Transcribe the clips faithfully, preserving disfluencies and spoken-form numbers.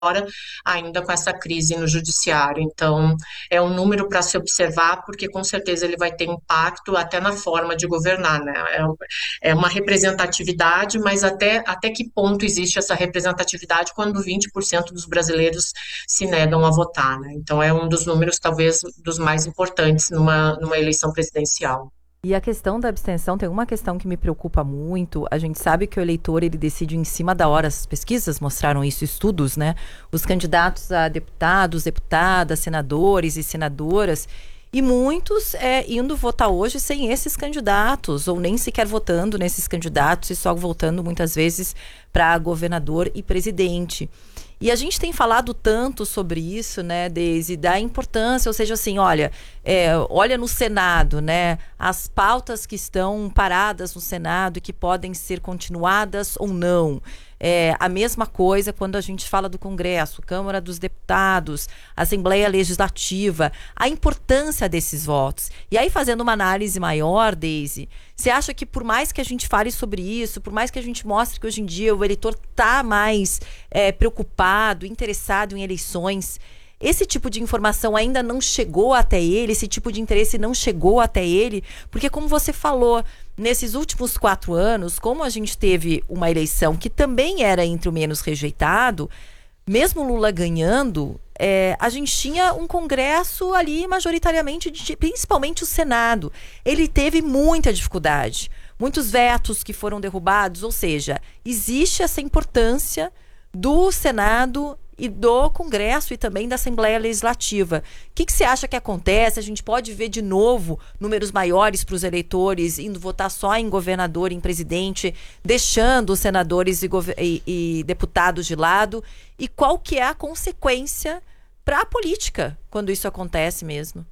agora ainda com essa crise no judiciário. Então, é um número para se observar, porque com certeza ele vai ter impacto até na forma de governar, né? É, é uma representatividade, mas até, até que ponto existe essa representatividade quando vinte por cento dos brasileiros se negam a votar, né? Então, é um dos números, talvez, dos mais importantes numa, numa eleição presidencial. E a questão da abstenção tem uma questão que me preocupa muito. A gente sabe que o eleitor ele decide em cima da hora. As pesquisas mostraram isso, estudos, né? Os candidatos a deputados, deputadas, senadores e senadoras. E muitos é, indo votar hoje sem esses candidatos, ou nem sequer votando nesses candidatos, e só votando muitas vezes para governador e presidente. E a gente tem falado tanto sobre isso, né, Deise, da importância, ou seja, assim, olha, é, olha no Senado, né, as pautas que estão paradas no Senado e que podem ser continuadas ou não. É, a mesma coisa quando a gente fala do Congresso, Câmara dos Deputados, Assembleia Legislativa, a importância desses votos. E aí, fazendo uma análise maior, Deise, você acha que por mais que a gente fale sobre isso, por mais que a gente mostre que hoje em dia o eleitor está mais é, preocupado, interessado em eleições, esse tipo de informação ainda não chegou até ele, esse tipo de interesse não chegou até ele, porque como você falou, nesses últimos quatro anos, como a gente teve uma eleição que também era entre o menos rejeitado, mesmo Lula ganhando, é, a gente tinha um Congresso ali majoritariamente, de, principalmente o Senado. Ele teve muita dificuldade, muitos vetos que foram derrubados, ou seja, existe essa importância do Senado e do Congresso e também da Assembleia Legislativa. O que, que você acha que acontece? A gente pode ver de novo números maiores para os eleitores indo votar só em governador e em presidente, deixando os senadores e, e, e deputados de lado? E qual que é a consequência para a política quando isso acontece mesmo?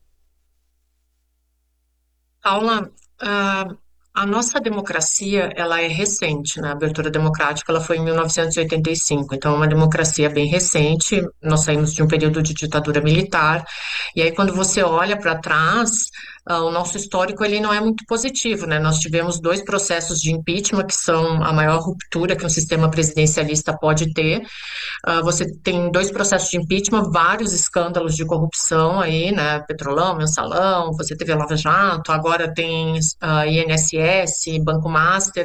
Paula, ah, a nossa democracia, ela é recente, né? A abertura democrática, ela foi em mil novecentos e oitenta e cinco, então é uma democracia bem recente. Nós saímos de um período de ditadura militar, e aí quando você olha para trás, ah, o nosso histórico, ele não é muito positivo, né? Nós tivemos dois processos de impeachment, que são a maior ruptura que um sistema presidencialista pode ter. Ah, você tem dois processos de impeachment, vários escândalos de corrupção aí, né? Petrolão, Mensalão, você teve a Lava Jato, agora tem ah, I N S S, Banco Master.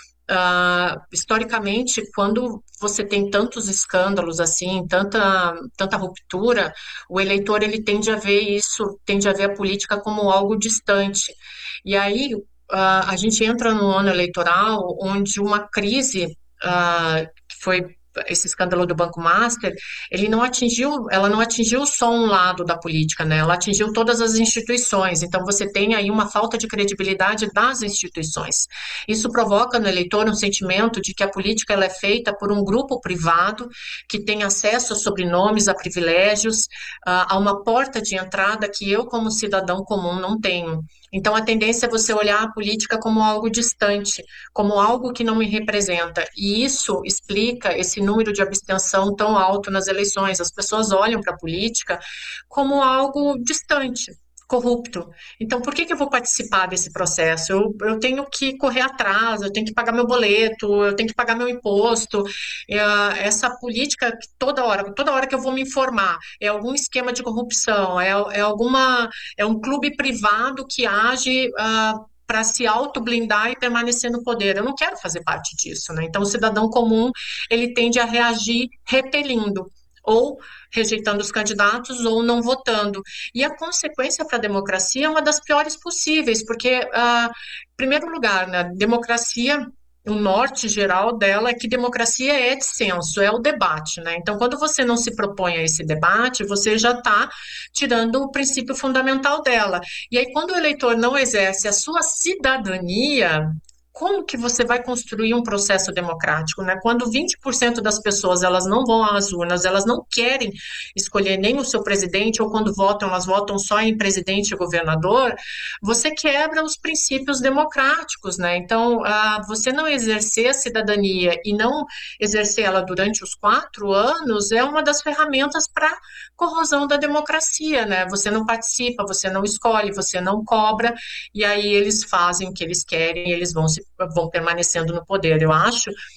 Ah, historicamente, quando você tem tantos escândalos assim, tanta, tanta ruptura, o eleitor ele tende a ver isso, tende a ver a política como algo distante. E aí ah, a gente entra no ano eleitoral onde uma crise ah, que foi esse escândalo do Banco Master, ele não atingiu, ela não atingiu só um lado da política, né? Ela atingiu todas as instituições. Então você tem aí uma falta de credibilidade das instituições. Isso provoca no eleitor um sentimento de que a política ela é feita por um grupo privado que tem acesso a sobrenomes, a privilégios, a uma porta de entrada que eu, como cidadão comum, não tenho. Então, a tendência é você olhar a política como algo distante, como algo que não me representa. E isso explica esse número de abstenção tão alto nas eleições. As pessoas olham para a política como algo distante, corrupto. Então, por que que eu vou participar desse processo? Eu, eu tenho que correr atrás, eu tenho que pagar meu boleto, eu tenho que pagar meu imposto. É, essa política que toda hora, toda hora que eu vou me informar, é algum esquema de corrupção, é, é alguma, é um clube privado que age ah, para se auto-blindar e permanecer no poder. Eu não quero fazer parte disso, né? Então, o cidadão comum, ele tende a reagir repelindo ou rejeitando os candidatos ou não votando. E a consequência para a democracia é uma das piores possíveis, porque, ah, em primeiro lugar, né, democracia, o norte geral dela é que democracia é dissenso, é o debate, né? Então, quando você não se propõe a esse debate, você já está tirando o princípio fundamental dela. E aí, quando o eleitor não exerce a sua cidadania, como que você vai construir um processo democrático, né? Quando vinte por cento das pessoas elas não vão às urnas, elas não querem escolher nem o seu presidente, ou quando votam, elas votam só em presidente e governador, você quebra os princípios democráticos, né? Então, ah, você não exercer a cidadania e não exercer ela durante os quatro anos é uma das ferramentas para corrosão da democracia, né? Você não participa, você não escolhe, você não cobra, e aí eles fazem o que eles querem, e eles vão se vão permanecendo no poder. Eu acho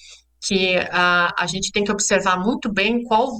que a, a gente tem que observar muito bem qual